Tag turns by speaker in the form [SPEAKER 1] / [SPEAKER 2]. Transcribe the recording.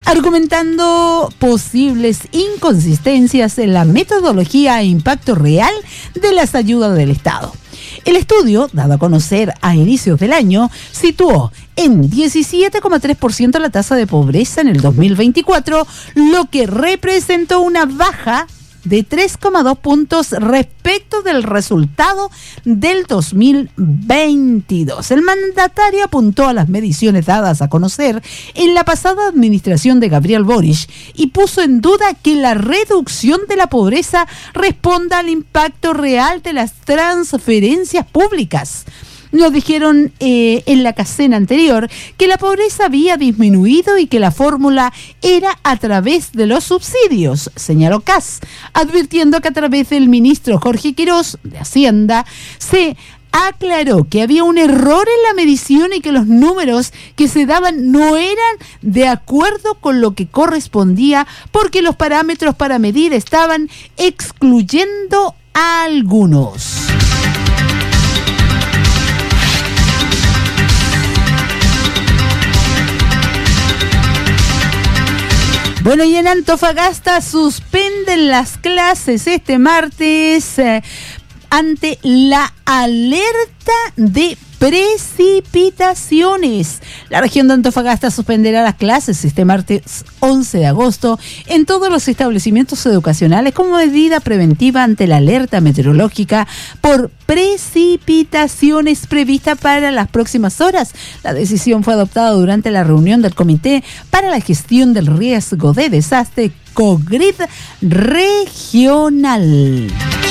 [SPEAKER 1] argumentando posibles inconsistencias en la metodología e impacto real de las ayudas del Estado. El estudio, dado a conocer a inicios del año, situó en 17,3% la tasa de pobreza en el 2024, lo que representó una baja de 3,2 puntos respecto del resultado del 2022. El mandatario apuntó a las mediciones dadas a conocer en la pasada administración de Gabriel Boric y puso en duda que la reducción de la pobreza responda al impacto real de las transferencias públicas. Nos dijeron en la casena anterior que la pobreza había disminuido y que la fórmula era a través de los subsidios, señaló Kast, advirtiendo que a través del ministro Jorge Quirós de Hacienda se aclaró que había un error en la medición y que los números que se daban no eran de acuerdo con lo que correspondía porque los parámetros para medir estaban excluyendo a algunos. Bueno, y en Antofagasta suspenden las clases este martes ante la alerta de precipitaciones. La región de Antofagasta suspenderá las clases este martes 11 de agosto en todos los establecimientos educacionales como medida preventiva ante la alerta meteorológica por precipitaciones prevista para las próximas horas. La decisión fue adoptada durante la reunión del Comité para la Gestión del Riesgo de Desastre COGRID regional.